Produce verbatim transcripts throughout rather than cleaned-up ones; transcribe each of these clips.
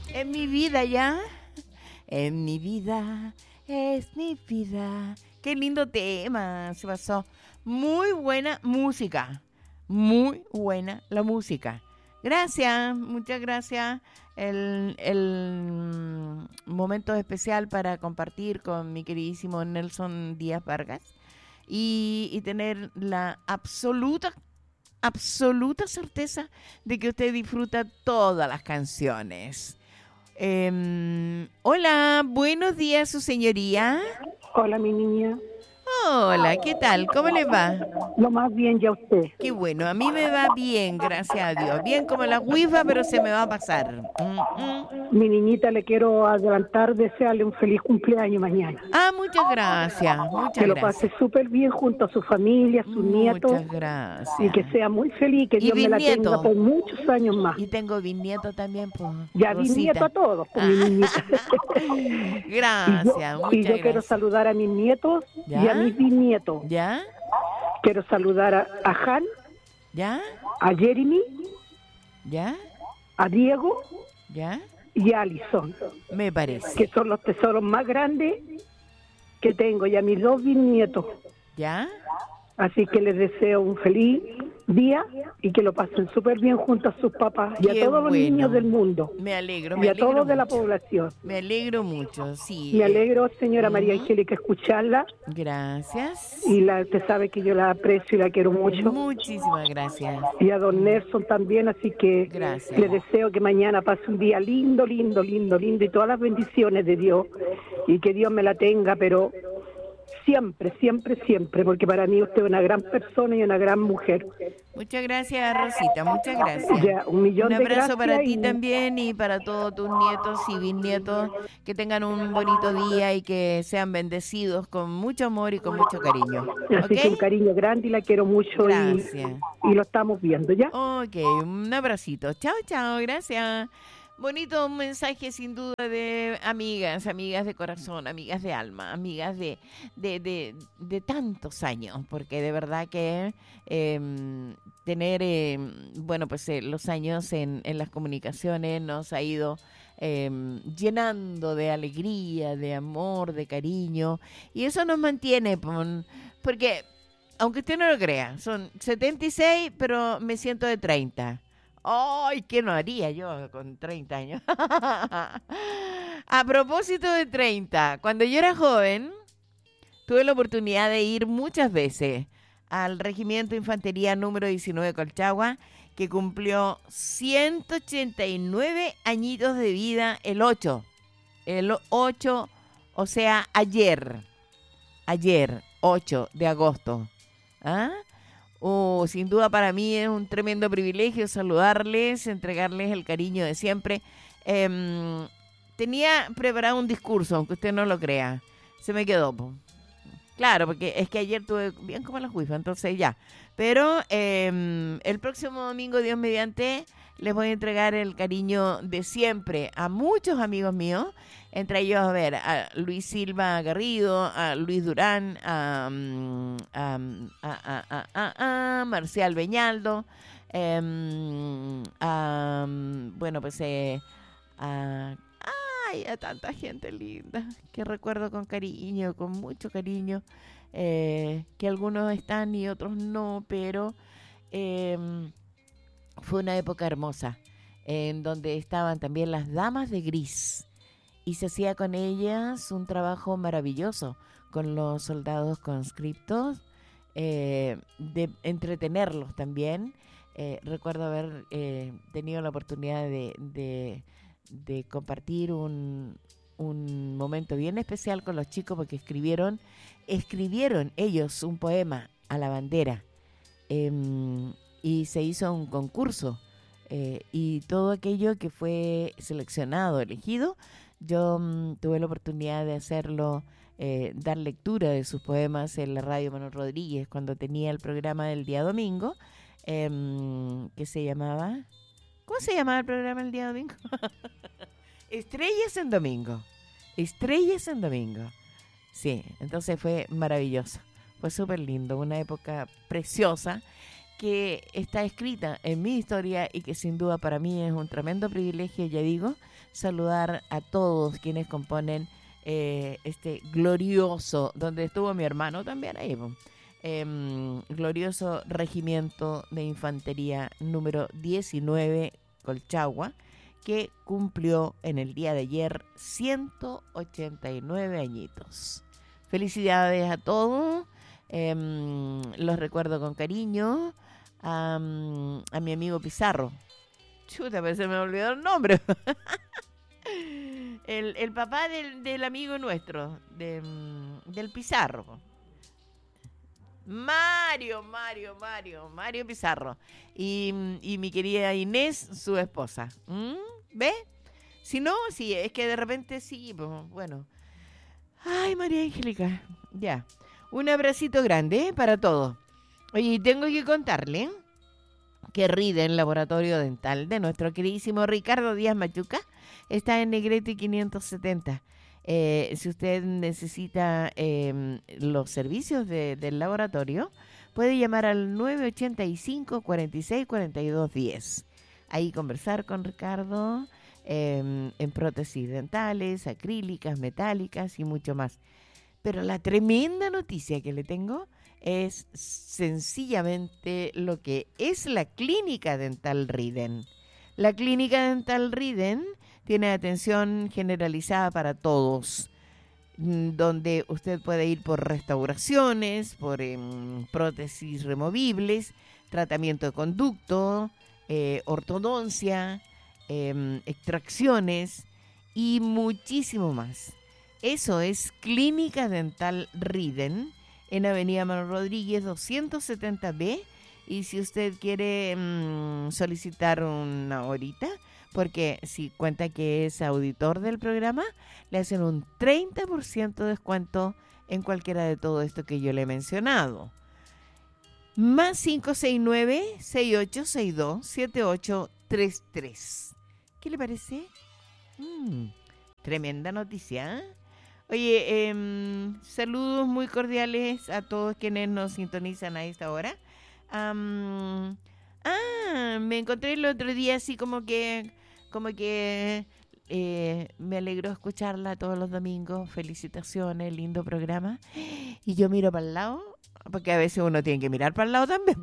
En mi vida ya. En mi vida es mi vida. Qué lindo tema se pasó. Muy buena música. Muy buena la música. Gracias, muchas gracias. El, el momento especial para compartir con mi queridísimo Nelson Díaz Vargas y, y tener la absoluta, absoluta certeza de que usted disfruta todas las canciones. Eh, hola, buenos días, su señoría. Hola, mi niña. Hola, ¿qué tal? ¿Cómo le va? Lo más bien, ya usted. Qué bueno, a mí me va bien, gracias a Dios. Bien como la huifa, pero se me va a pasar. Mm, mm. Mi niñita, le quiero adelantar, desearle un feliz cumpleaños mañana. Ah, muchas gracias, muchas Que lo gracias. pase súper bien junto a su familia, sus nietos. Muchas gracias. Y que sea muy feliz, que Y Dios me la bisnieto. tenga por muchos años más. Y tengo bisnieto también, pues. Ya bisnieto a todos, pues, mi niñita. Gracias, y yo, muchas y yo gracias. quiero saludar a mis nietos ¿Ya? y a mis bisnietos. ¿Ya? Quiero saludar a, a Han, ¿Ya? a Jeremy, ¿Ya? a Diego ¿Ya? y a Alison, Me parece. que son los tesoros más grandes que tengo, y a mis dos bisnietos. ¿Ya? Así que les deseo un feliz día y que lo pasen súper bien junto a sus papás y Qué a todos los bueno. niños del mundo Me alegro, y me a alegro todos de la mucho. población. Me alegro mucho, sí. Me eh, alegro, señora María ujú. Angélica, escucharla, Gracias. y la, usted sabe que yo la aprecio y la quiero mucho. Muchísimas gracias. Y a don Nelson también, así que Gracias. le deseo que mañana pase un día lindo, lindo, lindo, lindo, y todas las bendiciones de Dios, y que Dios me la tenga, pero siempre, siempre, siempre, porque para mí usted es una gran persona y una gran mujer. Muchas gracias, Rosita, muchas gracias. Ya, un millón Un de abrazo gracias para ti y- también y para todos tus nietos y bisnietos, que tengan un bonito día y que sean bendecidos con mucho amor y con mucho cariño. Así que un ¿Ok? cariño grande y la quiero mucho, y, Gracias. y lo estamos viendo, ¿ya? Ok, un abracito. Chao, chao, gracias. Bonito mensaje sin duda de amigas, amigas de corazón, amigas de alma, amigas de, de, de, de tantos años, porque de verdad que eh, tener, eh, bueno, pues eh, los años en, en las comunicaciones nos ha ido eh, llenando de alegría, de amor, de cariño, y eso nos mantiene, pon- porque aunque usted no lo crea, son setenta y seis, pero me siento de treinta. ¡Ay, qué no haría yo con treinta años! A propósito de treinta, cuando yo era joven, tuve la oportunidad de ir muchas veces al Regimiento de Infantería número diecinueve Colchagua, que cumplió ciento ochenta y nueve añitos de vida el ocho. El ocho, o sea, ayer. Ayer, ocho de agosto. ¿Ah? Oh, sin duda para mí es un tremendo privilegio saludarles, entregarles el cariño de siempre. Eh, tenía preparado un discurso, aunque usted no lo crea. Se me quedó, po. Claro, porque es que ayer tuve bien como la juifa, entonces ya. Pero eh, el próximo domingo, Dios mediante, les voy a entregar el cariño de siempre a muchos amigos míos, entre ellos, a ver, a Luis Silva Garrido, a Luis Durán, a, mm, a, a, a, a, a Marcial Beñaldo, eh, a, bueno, pues eh, a, ay, a tanta gente linda que recuerdo con cariño, con mucho cariño, eh, que algunos están y otros no, pero eh, fue una época hermosa en donde estaban también las damas de gris y se hacía con ellas un trabajo maravilloso con los soldados conscriptos, eh, de entretenerlos también. Eh, recuerdo haber eh, tenido la oportunidad de, de, de compartir un, un momento bien especial con los chicos porque escribieron, escribieron ellos un poema a la bandera, eh, y se hizo un concurso, eh, y todo aquello que fue seleccionado, elegido, yo mm, tuve la oportunidad de hacerlo, eh, dar lectura de sus poemas en la radio Manuel Rodríguez cuando tenía el programa del día domingo, eh, que se llamaba, ¿cómo se llamaba el programa el día domingo? Estrellas en Domingo. Estrellas en Domingo. Sí, entonces fue maravilloso. Fue súper lindo, una época preciosa que está escrita en mi historia y que sin duda para mí es un tremendo privilegio, ya digo, saludar a todos quienes componen eh, este glorioso, donde estuvo mi hermano también ahí, eh, glorioso regimiento de infantería número diecinueve Colchagua, que cumplió en el día de ayer ciento ochenta y nueve añitos. Felicidades a todos, eh, los recuerdo con cariño. A, a mi amigo Pizarro. Chuta, a veces me olvidó el nombre. el, el papá del, del amigo nuestro, de, del Pizarro. Mario, Mario, Mario, Mario Pizarro. Y, y mi querida Inés, su esposa. ¿Mm? ¿Ve? Si no, sí, es que de repente sí, pues, bueno. Ay, María Angélica. Ya. Un abracito grande, ¿eh? Para todos. Oye, tengo que contarle que Riden, Laboratorio Dental de nuestro queridísimo Ricardo Díaz Machuca, está en Negrete quinientos setenta. Eh, si usted necesita eh, los servicios de, del laboratorio, puede llamar al nueve ochenta y cinco, cuarenta y seis, cuarenta y dos diez. Ahí conversar con Ricardo eh, en prótesis dentales, acrílicas, metálicas y mucho más. Pero la tremenda noticia que le tengo es sencillamente lo que es la Clínica Dental Riden. La Clínica Dental Riden tiene atención generalizada para todos, donde usted puede ir por restauraciones, por eh, prótesis removibles, tratamiento de conducto, eh, ortodoncia, eh, extracciones y muchísimo más. Eso es Clínica Dental Riden, en Avenida Manuel Rodríguez doscientos setenta B. Y si usted quiere mmm, solicitar una horita, porque si cuenta que es auditor del programa, le hacen un treinta por ciento de descuento en cualquiera de todo esto que yo le he mencionado. Más cinco seis nueve, seis ocho seis dos, siete ocho tres tres. ¿Qué le parece? Mm, tremenda noticia, ¿eh? Oye, eh, saludos muy cordiales a todos quienes nos sintonizan a esta hora. Um, ah, me encontré el otro día así como que, como que eh, me alegró escucharla todos los domingos. Felicitaciones, lindo programa. Y yo miro para el lado, porque a veces uno tiene que mirar para el lado también.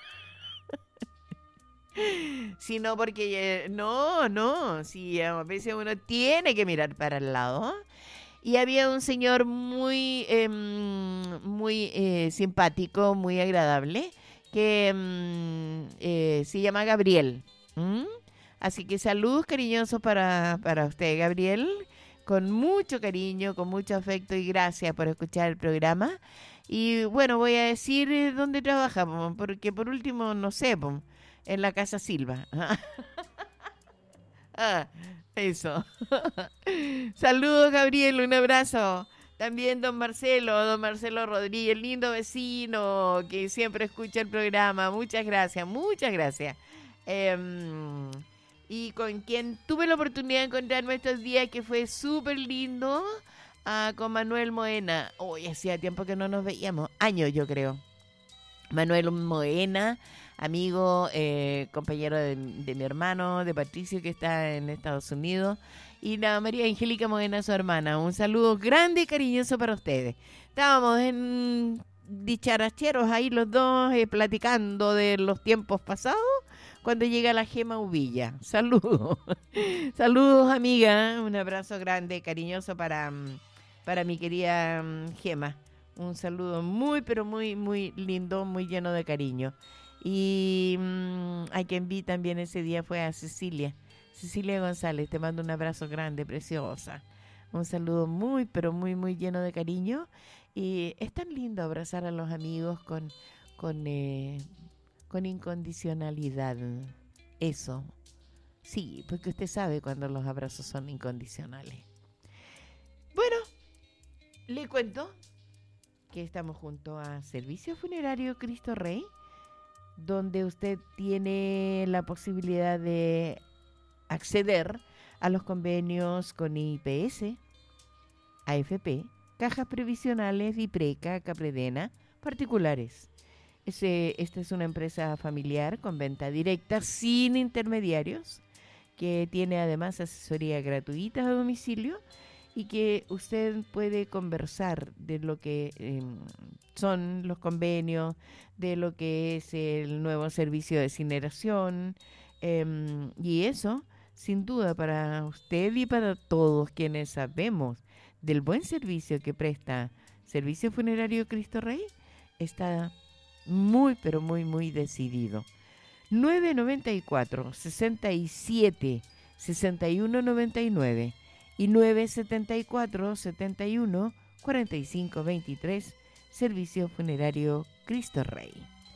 Si no, porque eh, no, no, si a veces uno tiene que mirar para el lado. Y había un señor muy, eh, muy eh, simpático, muy agradable, que eh, eh, se llama Gabriel. ¿Mm? Así que saludos cariñosos para, para usted, Gabriel, con mucho cariño, con mucho afecto y gracias por escuchar el programa. Y bueno, voy a decir dónde trabaja, porque por último, no sé, en la Casa Silva. Ah, eso. Saludos, Gabriel, un abrazo. También don Marcelo, don Marcelo Rodríguez, lindo vecino que siempre escucha el programa. Muchas gracias, muchas gracias. Eh, y con quien tuve la oportunidad de encontrarme estos días, que fue súper lindo, ah, con Manuel Moena. Hoy hacía tiempo que no nos veíamos, años yo creo. Manuel Moena, amigo, eh, compañero de, de mi hermano, de Patricio, que está en Estados Unidos, y la María Angélica Moena, su hermana. Un saludo grande y cariñoso para ustedes. Estábamos en dicharacheros ahí los dos, eh, platicando de los tiempos pasados, cuando llega la Gema Uvilla. Saludos. Saludos, amiga. Un abrazo grande, cariñoso para, para mi querida Gema. Un saludo muy, pero muy, muy lindo, muy lleno de cariño. Y mmm, a quien vi también ese día fue a Cecilia. Cecilia González, te mando un abrazo grande, preciosa. Un saludo muy, pero muy, muy lleno de cariño. Y es tan lindo abrazar a los amigos con, con, eh, con incondicionalidad. Eso. Sí, porque usted sabe cuando los abrazos son incondicionales. Bueno, le cuento que estamos junto a Servicio Funerario Cristo Rey, donde usted tiene la posibilidad de acceder a los convenios con I P S, A F P, Cajas Previsionales, Vipreca, Capredena, particulares. Ese, esta es una empresa familiar con venta directa, sin intermediarios, que tiene además asesoría gratuita a domicilio y que usted puede conversar de lo que eh, son los convenios, de lo que es el nuevo servicio de incineración, eh, y eso, sin duda, para usted y para todos quienes sabemos del buen servicio que presta Servicio Funerario Cristo Rey, está muy, pero muy, muy decidido. nueve noventa y cuatro, sesenta y siete, sesenta y uno noventa y nueve y nueve setenta y cuatro, setenta y uno, cuarenta y cinco veintitrés, Servicio Funerario Cristo Rey.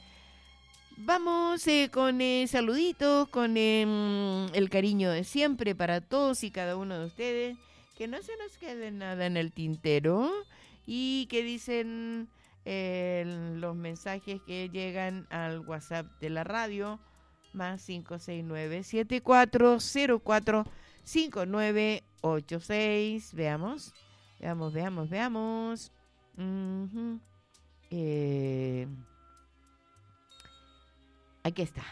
Vamos eh, con eh, saluditos, con eh, el cariño de siempre para todos y cada uno de ustedes, que no se nos quede nada en el tintero y que dicen eh, los mensajes que llegan al WhatsApp de la radio, más cinco seis nueve, siete cuatro cero cuatro, cinco nueve ocho seis. Veamos, veamos, veamos, veamos. Uh-huh. Eh, aquí está.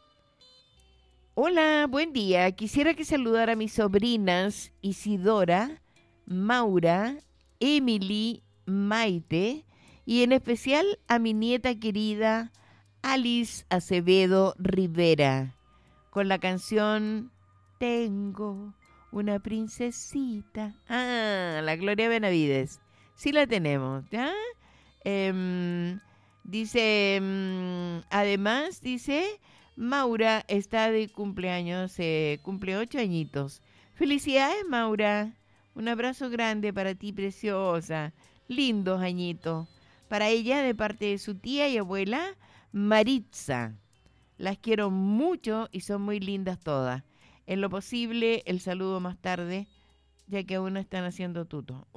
Hola, buen día. Quisiera que saludara a mis sobrinas Isidora, Maura, Emily, Maite y en especial a mi nieta querida Alice Acevedo Rivera, con la canción Tengo una princesita. Ah, la Gloria Benavides. Sí la tenemos, ¿ya? Eh, dice, um, además, dice, Maura está de cumpleaños, eh, cumple ocho añitos. Felicidades, Maura. Un abrazo grande para ti, preciosa. Lindos añitos. Para ella, de parte de su tía y abuela, Maritza. Las quiero mucho y son muy lindas todas. En lo posible, el saludo más tarde, ya que aún no están haciendo tuto.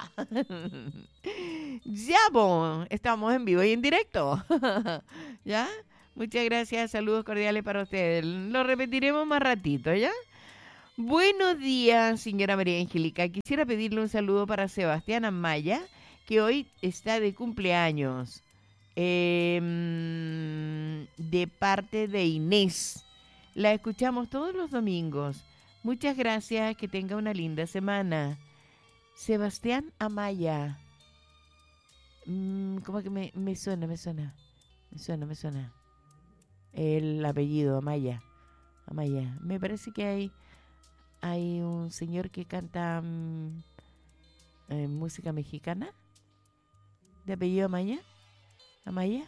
Ya, bo, estamos en vivo y en directo. ¿Ya? Muchas gracias, saludos cordiales para ustedes. Lo repetiremos más ratito, ¿ya? Buenos días, señora María Angélica. Quisiera pedirle un saludo para Sebastián Amaya, que hoy está de cumpleaños. Eh, de parte de Inés. La escuchamos todos los domingos. Muchas gracias, que tenga una linda semana. Sebastián Amaya. Mm, ¿Cómo que me, me suena, me suena? Me suena, me suena. El apellido, Amaya. Amaya. Me parece que hay, hay un señor que canta um, eh, música mexicana. ¿De apellido Amaya? ¿Amaya?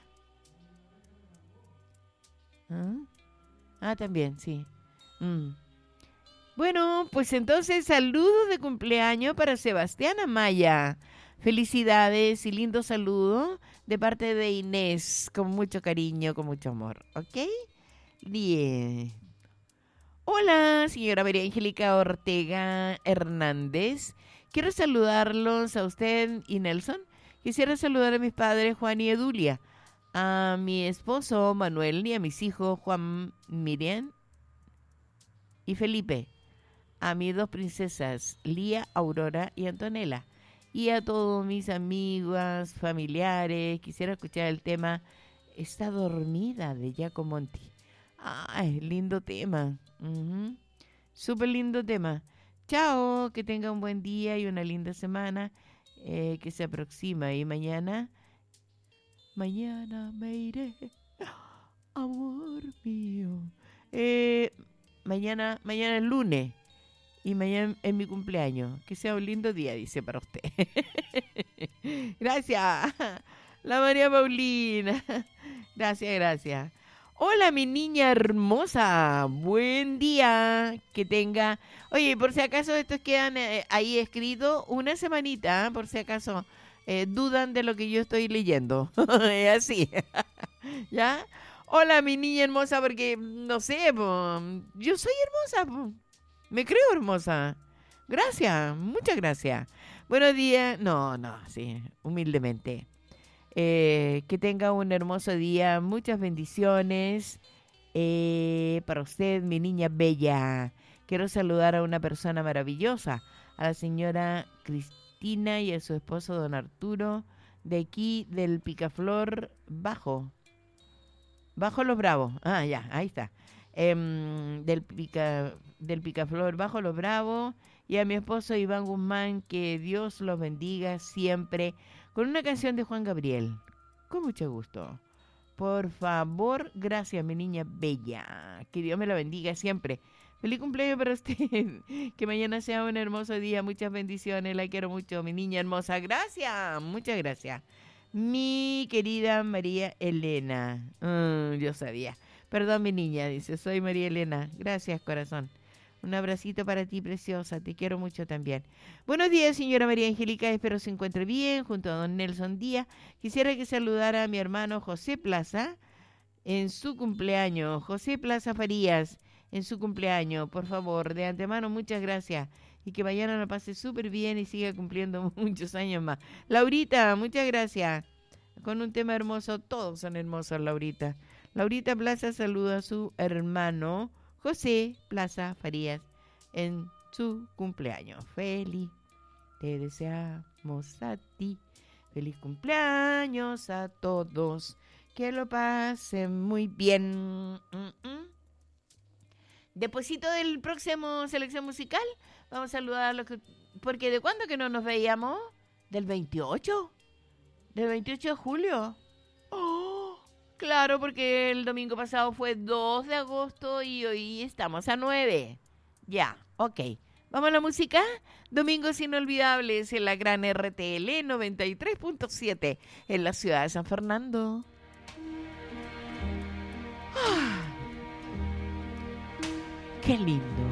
¿Ah? Ah, también, sí. Mm. Bueno, pues entonces saludos de cumpleaños para Sebastián Amaya. Felicidades y lindo saludo de parte de Inés, con mucho cariño, con mucho amor, ¿ok? Bien. Hola, señora María Angélica Ortega Hernández. Quiero saludarlos a usted y Nelson. Quisiera saludar a mis padres Juan y Edulia, a mi esposo Manuel y a mis hijos Juan, Miriam y Felipe, a mis dos princesas Lía, Aurora y Antonella, y a todos mis amigas, familiares. Quisiera escuchar el tema Está dormida de Giacomo Monti. Ay, lindo tema. Uh-huh. Súper lindo tema. Chao, que tenga un buen día y una linda semana eh, que se aproxima. Y mañana, mañana me iré, amor mío. Eh, mañana, mañana es lunes y mañana es mi cumpleaños. Que sea un lindo día, dice para usted. Gracias, la María Paulina. Gracias, gracias. Hola, mi niña hermosa. Buen día. Que tenga... Oye, por si acaso estos quedan eh, ahí escritos una semanita, ¿eh? Por si acaso eh, dudan de lo que yo estoy leyendo. Es así. ¿Ya? Hola, mi niña hermosa, porque, no sé, po, yo soy hermosa, po. Me creo hermosa. Gracias, muchas gracias. Buenos días. No, no, sí, humildemente. Eh, que tenga un hermoso día, muchas bendiciones eh, para usted, mi niña bella. Quiero saludar a una persona maravillosa, a la señora Cristina y a su esposo don Arturo, de aquí del Picaflor Bajo. Bajo los Bravos. Ah, ya, ahí está. Em, del, pica, del Picaflor, Bajo los Bravos. Y a mi esposo Iván Guzmán, que Dios los bendiga siempre, con una canción de Juan Gabriel. Con mucho gusto. Por favor, gracias, mi niña bella. Que Dios me la bendiga siempre. Feliz cumpleaños para usted. Que mañana sea un hermoso día. Muchas bendiciones. La quiero mucho, mi niña hermosa. Gracias. Muchas gracias. Mi querida María Elena. Mm, yo sabía. Perdón, mi niña, dice. Soy María Elena. Gracias, corazón. Un abracito para ti, preciosa. Te quiero mucho también. Buenos días, señora María Angélica. Espero se encuentre bien junto a don Nelson Díaz. Quisiera que saludara a mi hermano José Plaza en su cumpleaños. José Plaza Farías en su cumpleaños. Por favor, de antemano, muchas gracias. Y que mañana lo pase súper bien y siga cumpliendo muchos años más. Laurita, muchas gracias. Con un tema hermoso. Todos son hermosos, Laurita. Laurita Plaza saluda a su hermano José Plaza Farías en su cumpleaños. Feliz, te deseamos a ti. Feliz cumpleaños a todos. Que lo pasen muy bien. Mm-mm. Despuésito del próximo selección musical, vamos a saludar a los que... Porque ¿de cuándo que no nos veíamos? ¿Del veintiocho? ¿Del veintiocho de julio? ¡Oh! Claro, porque el domingo pasado fue dos de agosto y hoy estamos a nueve. Ya, ok. ¿Vamos a la música? Domingos Inolvidables en la gran R T L noventa y tres punto siete en la ciudad de San Fernando. ¡Ah! ¡Qué lindo!